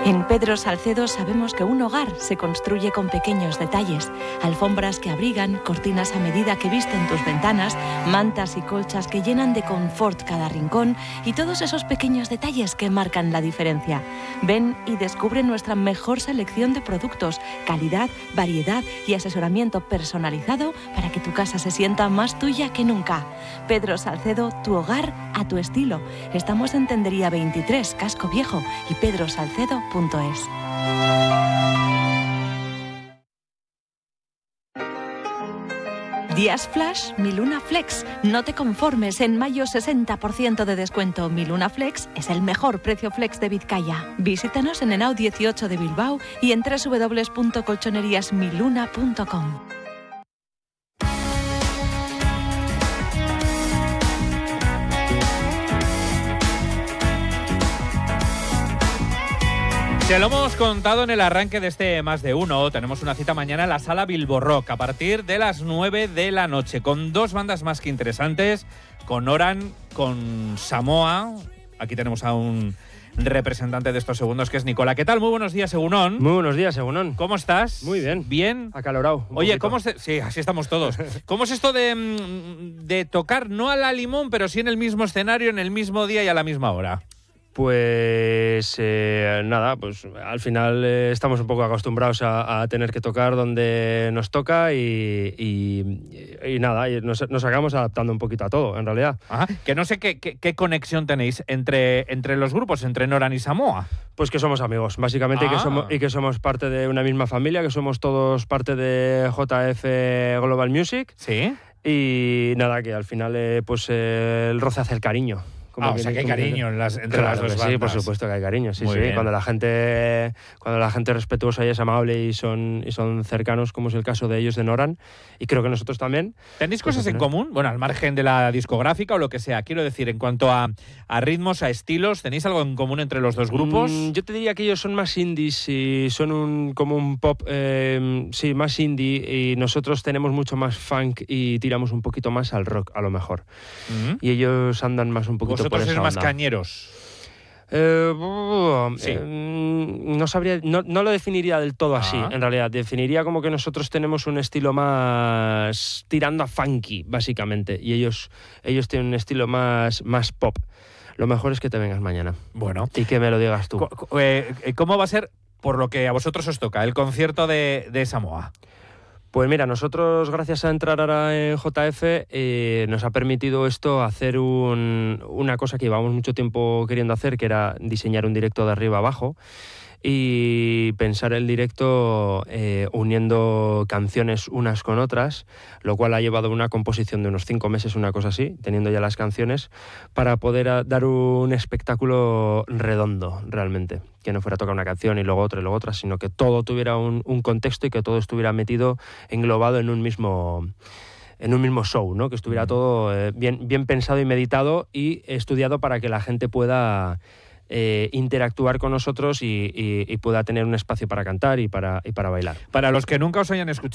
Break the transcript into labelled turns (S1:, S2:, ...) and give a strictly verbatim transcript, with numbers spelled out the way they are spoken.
S1: En Pedro Salcedo sabemos que un hogar se construye con pequeños detalles. Alfombras que abrigan, cortinas a medida que visten tus ventanas, mantas y colchas que llenan de confort cada rincón y todos esos pequeños detalles que marcan la diferencia. Ven y descubre nuestra mejor selección de productos, calidad, variedad y asesoramiento personalizado para que tu casa se sienta más tuya que nunca. Pedro Salcedo, tu hogar a tu estilo. Estamos en Tendería veintitrés, Casco Viejo y pedro salcedo punto es. Días Flash Mi Luna Flex. No te conformes, en mayo sesenta por ciento de descuento. Mi Luna Flex es el mejor precio flex de Vizcaya. Visítanos en Henao dieciocho de Bilbao y en doble u doble u doble u punto colchonerías mi luna punto com.
S2: Te lo hemos contado en el arranque de este Más de Uno. Tenemos una cita mañana en la Sala Bilbo Rock a partir de las nueve de la noche con dos bandas más que interesantes, con Oran, con Samoa. Aquí tenemos a un representante de estos segundos que es Nicola. ¿Qué tal? Muy buenos días, Egunon.
S3: Muy buenos días, Egunon.
S2: ¿Cómo estás?
S3: Muy bien.
S2: ¿Bien?
S3: Acalorado.
S2: Oye, ¿cómo es? De... Sí, así estamos todos. ¿Cómo es esto de, de tocar no a la limón, pero sí en el mismo escenario, en el mismo día y a la misma hora?
S3: Pues eh, nada, pues al final eh, estamos un poco acostumbrados a, a tener que tocar donde nos toca y, y, y nada, y nos, nos acabamos adaptando un poquito a todo, en realidad.
S2: Ajá. Que no sé qué, qué, qué conexión tenéis entre, entre los grupos, entre Noran y Samoa.
S3: Pues que somos amigos, básicamente, ah. y, que somos, y que somos parte de una misma familia, que somos todos parte de J F Global Music.
S2: Sí.
S3: Y nada, que al final eh, pues eh, el roce hace el cariño.
S2: Como ah, o sea que hay cariño en las, entre
S3: claro,
S2: las dos bandas.
S3: Sí, por supuesto que hay cariño, sí,
S2: Muy
S3: sí.
S2: bien.
S3: Cuando la gente cuando la gente es respetuosa y es amable y son, y son cercanos, como es el caso de ellos de Noran, y creo que nosotros también.
S2: ¿Tenéis cosas en común? Bueno, al margen de la discográfica o lo que sea. Quiero decir, en cuanto a, a ritmos, a estilos, ¿tenéis algo en común entre los dos grupos?
S3: Mm, yo te diría que ellos son más indies y son un, como un pop, eh, sí, más indie, y nosotros tenemos mucho más funk y tiramos un poquito más al rock, a lo mejor. Mm-hmm. Y ellos andan más un poquito por esa
S2: ¿Vosotros sois más
S3: onda.
S2: cañeros?
S3: Eh, uh,
S2: sí.
S3: eh, no sabría, no, no lo definiría del todo así,
S2: ah.
S3: en realidad. Definiría como que nosotros tenemos un estilo más tirando a funky, básicamente, y ellos, ellos tienen un estilo más, más pop. Lo mejor es que te vengas mañana.
S2: Bueno.
S3: Y que me lo digas tú.
S2: Eh, ¿Cómo va a ser, por lo que a vosotros os toca, el concierto de, de Samoa?
S3: Pues mira, nosotros gracias a entrar ahora en J F eh, nos ha permitido esto hacer un, una cosa que llevamos mucho tiempo queriendo hacer, que era diseñar un directo de arriba abajo y pensar el directo eh, uniendo canciones unas con otras, lo cual ha llevado una composición de unos cinco meses, una cosa así, teniendo ya las canciones, para poder a, dar un espectáculo redondo realmente, que no fuera tocar una canción y luego otra y luego otra, sino que todo tuviera un, un contexto y que todo estuviera metido, englobado en un mismo... en un mismo show, ¿no? Que estuviera todo eh, bien, bien pensado y meditado y estudiado para que la gente pueda eh, interactuar con nosotros y, y, y pueda tener un espacio para cantar y para, y para bailar.
S2: Para los que nunca os hayan escuchado,